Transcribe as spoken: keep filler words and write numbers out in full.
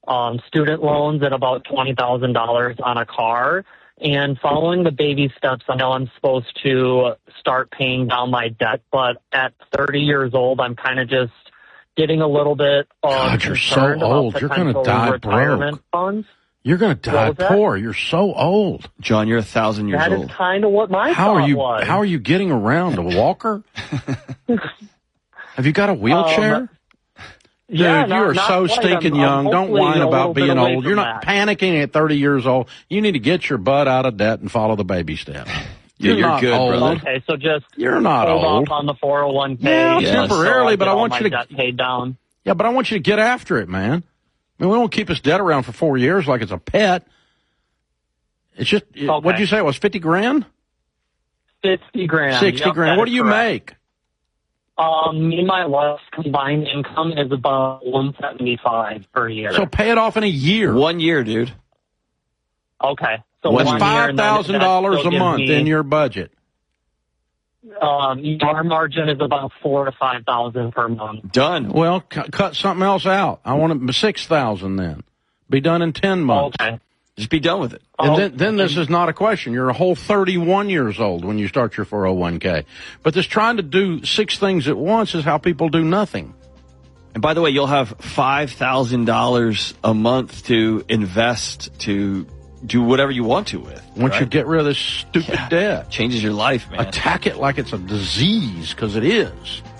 um, student loans and about twenty thousand dollars on a car. And following the baby steps, I know I'm supposed to start paying down my debt, but at thirty years old, I'm kind of just getting a little bit um, God, you're so concerned about old. You're going to potential die retirement broke. funds. You're going to die What was that? poor. You're so old. John, you're a thousand years That old. is kind of what my How thought are you? was. How are you getting around? A walker? Have you got a wheelchair? Um, Yeah, Dude, not- you are not so quite. stinking I'm- I'm young. Don't hopefully whine a about little bit being away old. from You're not that. panicking at thirty years old. You need to get your butt out of debt and follow the baby steps. Yeah, you're not good, old. brother. Okay, so just You're not hold old. off on the four oh one k. Yeah, Yeah, temporarily, so but get I all want my you to debt paid down. Yeah, but I want you to get after it, man. I mean, we won't keep this debt around for four years like it's a pet. It's just, Okay. what did you say? It was fifty grand? Fifty grand. Sixty Yep, grand. that What is do you correct. make? Um, me and my wife's combined income is about one seventy five per year. So pay it off in a year. One year, dude. okay, so That's one year, five and then thousand that dollars still a gives month me, in your budget. Um, our margin is about four to five thousand per month. Done. Well, cu- cut something else out. I want it six thousand then. Be done in ten months. Okay. Just be done with it. And Oh, then, then this is not a question. You're a whole thirty-one years old when you start your four oh one k. But this trying to do six things at once is how people do nothing. And by the way, you'll have five thousand dollars a month to invest to do whatever you want to with. Once right? you get rid of this stupid Yeah. debt. Changes your life, man. Attack it like it's a disease, because it is.